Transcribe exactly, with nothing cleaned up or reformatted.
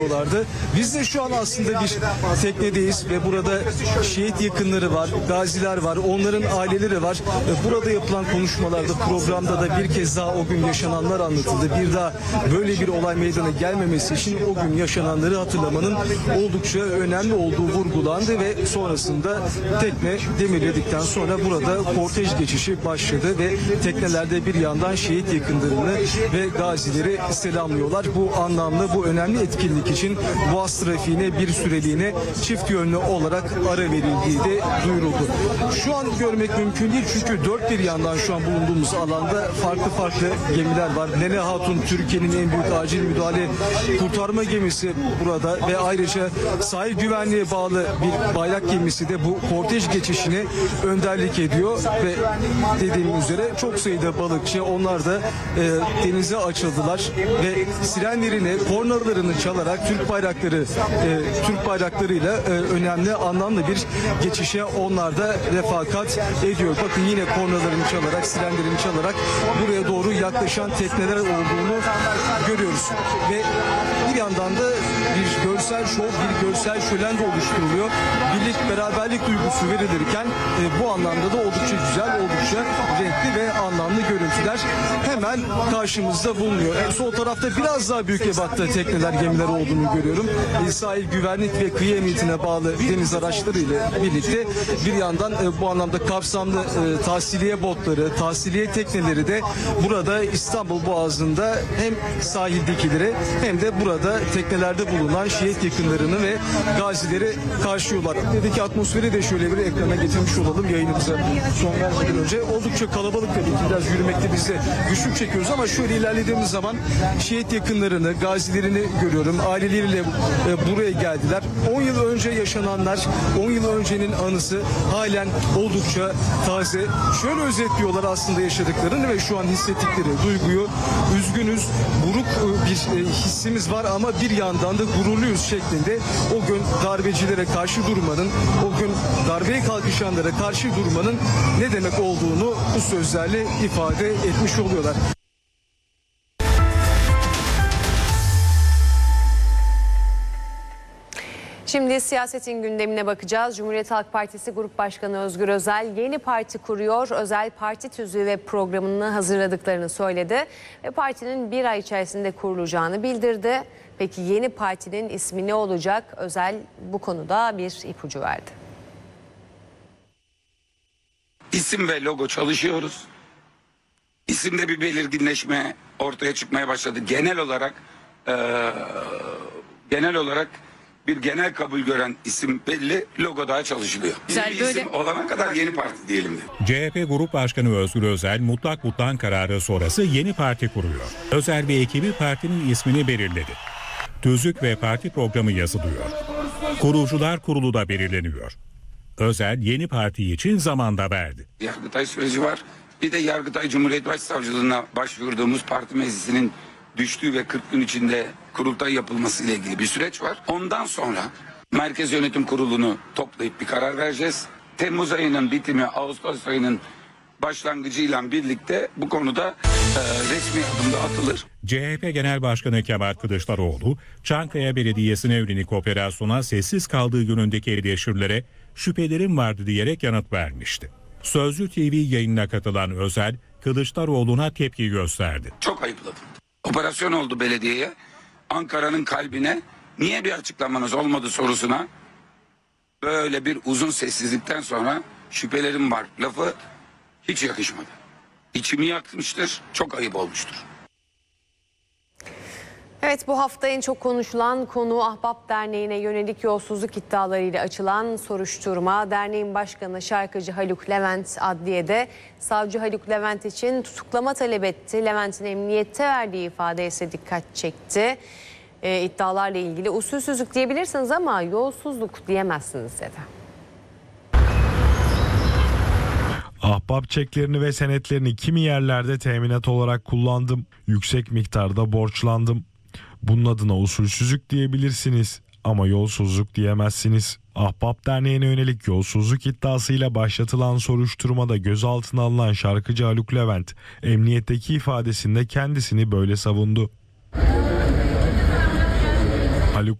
vardı. Biz de şu an aslında bir teknedeyiz ve burada şehit yakınları var, gaziler var, onların aileleri var. Burada yapılan konuşmalarda, programda da bir kez daha o gün yaşananlar anlatıldı. Bir daha böyle bir olay meydana gelmemesi için o gün yaşananları hatırlamanın oldukça önemli olduğu vurgulandı ve sonrasında tekne demirledikten sonra burada kortej geçişi başladı ve teknelerde bir yandan şehit yakınlarını ve gazileri selamlıyorlar. Bu anlamlı, bu önemli etkinlik için Boğaz trafiğine bir süreliğine çift yönlü olarak ara verildiği de duyuruldu. Şu an görmek mümkün değil çünkü dört bir yandan şu an bulunduğumuz alanda farklı farklı gemiler var. Lale Hatun Türkiye'nin en büyük acil müdahale kurtarma gemisi burada ve ayrıca sahil güvenliğe bağlı bir bayrak gemisi de bu kortej geçişine önderlik ediyor ve dediğim üzere çok sayıda balıkçı onlar da e, denize açıldılar ve sirenlerini, kornalarını çalarak Türk bayrakları, e, Türk bayraklarıyla e, önemli, anlamlı bir geçişe onlar da refakat ediyor. Bakın yine kornalarını çalarak, sirenlerini çalarak buraya doğru yaklaşan tekneler olduğunu görüyoruz. Ve bir yandan da bir görsel şov, bir görsel şölen de oluşturuluyor. Birlik, beraberlik duygusu verilirken e, bu anlamda da oldukça güzel, oldukça renkli ve anlamlı görüntüler hemen karşımızda bulunuyor. E, sol tarafta biraz daha büyük ebatta tekneler, gemiler olduğunu görüyorum. E, sahil güvenlik ve kıyı emniyetine bağlı deniz araçları ile birlikte bir yandan e, bu anlamda kapsamlı e, tahsiliye botları, tahsiliye tekneleri de burada İstanbul Boğazı'nda hem sahildekilere hem de burada teknelerde bulunan şehit yakınlarını ve gazileri karşılıyorlar. Teknedeki atmosferi de şöyle bir ekrana getirmiş olalım yayınımıza son vermeden önce. Oldukça kalabalık tabii ki, biraz yürümekte biz de güçlük çekiyoruz ama şöyle ilerlediğimiz zaman şehit yakınlarını, gazilerini görüyorum. Aileleriyle e, buraya geldiler. on yıl önce yaşananlar, on yıl öncenin anısı halen oldukça taze. Şöyle özetliyorlar aslında yaşadıklarını ve şu an hissettikleri duyguyu. Üzgünüz, buruk bir e, hissimiz var ama bir yandan da gururluyuz şeklinde o gün darbecilere karşı durmanın, o gün darbeye kalkışanlara karşı durmanın ne demek olduğunu bu sözlerle ifade etmiş oluyorlar. Şimdi siyasetin gündemine bakacağız. Cumhuriyet Halk Partisi Grup Başkanı Özgür Özel yeni parti kuruyor. Özel parti tüzüğü ve programını hazırladıklarını söyledi ve partinin bir ay içerisinde kurulacağını bildirdi. Peki yeni partinin ismi ne olacak? Özel bu konuda bir ipucu verdi. İsim ve logo çalışıyoruz. İsimde bir belirginleşme ortaya çıkmaya başladı. Genel olarak e, genel olarak bir genel kabul gören isim belli, logo daha çalışılıyor. Güzel, bir böyle isim olana kadar yeni parti diyelim de. C H P Grup Başkanı Özgür Özel mutlak mutlak kararı sonrası yeni parti kuruyor. Özel ve ekibi partinin ismini belirledi. Tüzük ve parti programı yazılıyor. Kurucular kurulu da belirleniyor. Özel yeni parti için zaman da verdi. Yargıtay süreci var. Bir de Yargıtay Cumhuriyet Başsavcılığına başvurduğumuz parti meclisinin düştüğü ve kırk gün içinde kurultay yapılması ile ilgili bir süreç var. Ondan sonra Merkez Yönetim Kurulu'nu toplayıp bir karar vereceğiz. Temmuz ayının bitimi, Ağustos ayının başlangıcıyla birlikte bu konuda e, resmi adımda atılır. C H P Genel Başkanı Kemal Kılıçdaroğlu, Çankaya Belediyesi'ne yönelik operasyona sessiz kaldığı yönündeki eleştirilere şüphelerim vardı diyerek yanıt vermişti. Sözcü T V yayınına katılan Özel, Kılıçdaroğlu'na tepki gösterdi. Çok ayıpladım. Operasyon oldu belediyeye. Ankara'nın kalbine niye bir açıklamanız olmadı sorusuna böyle bir uzun sessizlikten sonra şüphelerim var lafı hiç yakışmadı. İçimi yakmıştır, çok ayıp olmuştur. Evet, bu hafta en çok konuşulan konu Ahbap Derneği'ne yönelik yolsuzluk iddialarıyla açılan soruşturma. Derneğin başkanı şarkıcı Haluk Levent adliyede savcı Haluk Levent için tutuklama talep etti. Levent'in emniyette verdiği ifade ise dikkat çekti. E, iddialarla ilgili usulsüzlük diyebilirsiniz ama yolsuzluk diyemezsiniz dedi. Ahbap çeklerini ve senetlerini kimi yerlerde teminat olarak kullandım. Yüksek miktarda borçlandım. Bunun adına usulsüzlük diyebilirsiniz ama yolsuzluk diyemezsiniz. Ahbap Derneği'ne yönelik yolsuzluk iddiasıyla başlatılan soruşturmada gözaltına alınan şarkıcı Haluk Levent, emniyetteki ifadesinde kendisini böyle savundu.